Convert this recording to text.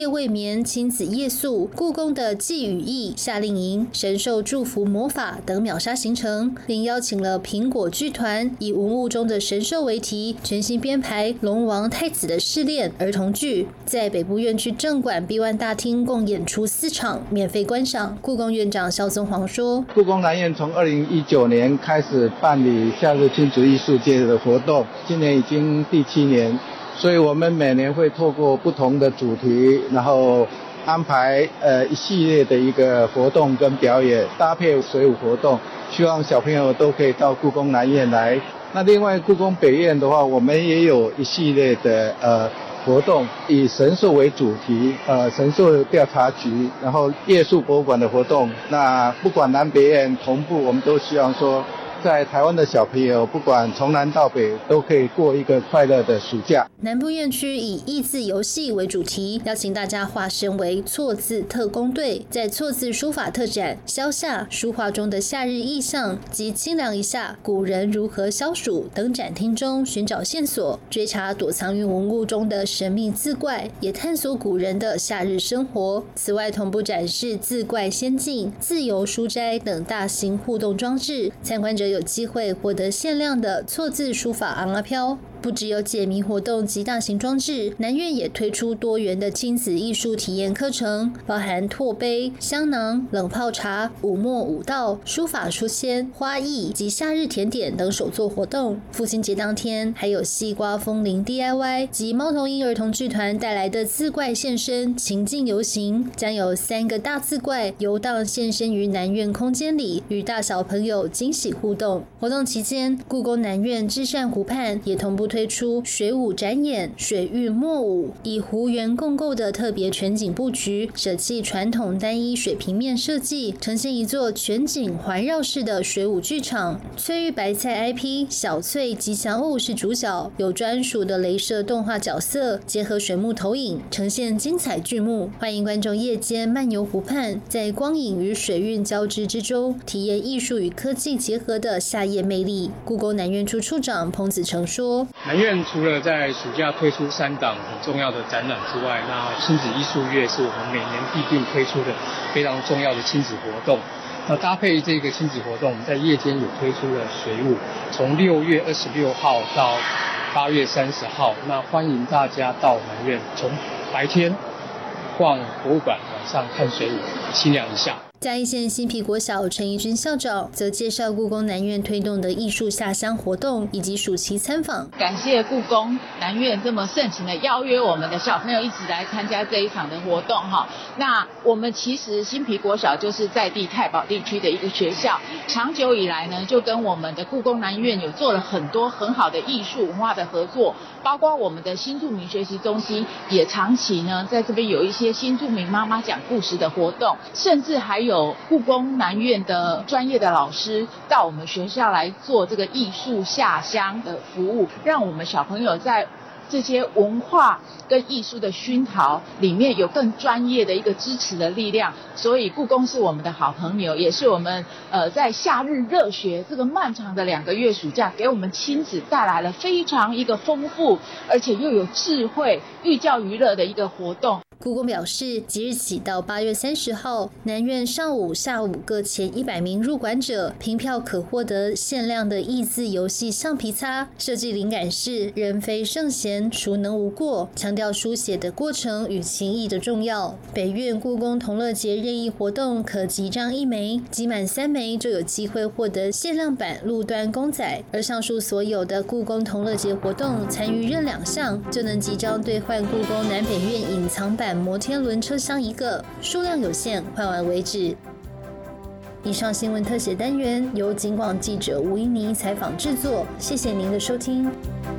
夜未眠、亲子夜宿、故宫的祭与义、夏令营、神兽祝福魔法等秒杀行程，并邀请了苹果剧团以文物中的神兽为题，全新编排《龙王太子的试炼》儿童剧，在北部院区正馆 B1 大厅共演出4场，免费观赏。故宫院长萧宗煌说：“ 故宫南院从2019年开始办理夏日亲子艺术节的活动，今年已经第7年。”所以我们每年会透过不同的主题，然后安排一系列的一个活动跟表演，搭配水舞活动，希望小朋友都可以到故宫南院来。那另外故宫北院的话，我们也有一系列的活动，以神兽为主题，神兽调查局，然后夜宿博物馆的活动。那不管南北院同步，我们都希望说，在台湾的小朋友，不管从南到北，都可以过一个快乐的暑假。 南部院区以益字游戏为主题，邀请大家化身为错字特工队，在错字书法特展消夏书画中的夏日意象及清凉一下古人如何消暑等展厅中寻找线索，追查躲藏于文物中的神秘字怪，也探索古人的夏日生活。此外，同步展示字怪仙境、自由书斋等大型互动装置，参观者有机会获得限量的错字书法昂阿飘。不只有解谜活动及大型装置，南院也推出多元的亲子艺术体验课程，包含拓杯、香囊、冷泡茶、舞墨舞道、书法书签、花艺及夏日甜点等手作活动。父亲节当天，还有西瓜风铃 DIY 及猫头鹰儿童剧团带来的字怪现身情境游行，将有3个大字怪游荡现身于南院空间里，与大小朋友惊喜互动。活动期间，故宫南院至善湖畔也同步推出水舞展演、水域墨舞，以湖园共构的特别全景布局，舍弃传统单一水平面设计，呈现一座全景环绕式的水舞剧场。翠玉白菜 IP 小翠吉祥物是主角，有专属的雷射动画角色，结合水幕投影，呈现精彩剧目。欢迎观众夜间漫游湖畔，在光影与水韵交织之中，体验艺术与科技结合的夏夜魅力。故宫南院处处长彭子成说： 南院除了在暑假推出3档很重要的展览之外，那亲子艺术月是我们每年必定推出的非常重要的亲子活动。那搭配这个亲子活动，我们在夜间有推出了水舞，从6月26号到8月30号，那欢迎大家到南院，从白天逛博物馆，晚上看水舞，清凉一下。 嘉义县新埤国小陈怡君校长则介绍故宫南院推动的艺术下乡活动以及暑期参访。 感谢故宫南院这么盛情的邀约我们的小朋友一起来参加这一场的活动哈。那我们其实新埤国小就是在地太保地区的一个学校，长久以来呢就跟我们的故宫南院有做了很多很好的艺术文化的合作，包括我们的新住民学习中心也长期呢在这边有一些新住民妈妈讲故事的活动，甚至还有故宫南院的专业的老师到我们学校来做这个艺术下乡的服务，让我们小朋友在这些文化跟艺术的熏陶里面有更专业的一个支持的力量。所以故宫是我们的好朋友，也是我们在夏日热学这个漫长的2个月暑假，给我们亲子带来了非常一个丰富而且又有智慧寓教于乐的一个活动。 故宫表示，即日起到8月30号，南院上午、下午各前100名入馆者，凭票可获得限量的益字游戏橡皮擦。设计灵感是人非圣贤，孰能无过，强调书写的过程与情谊的重要。北院故宫同乐节任意活动可集章1枚，集满3枚就有机会获得限量版路端公仔。而上述所有的故宫同乐节活动，参与任2项就能集章兑换故宫南北院隐藏版摩天轮车厢1个，数量有限，换完为止。以上新闻特写单元由警广记者吴依妮采访制作，谢谢您的收听。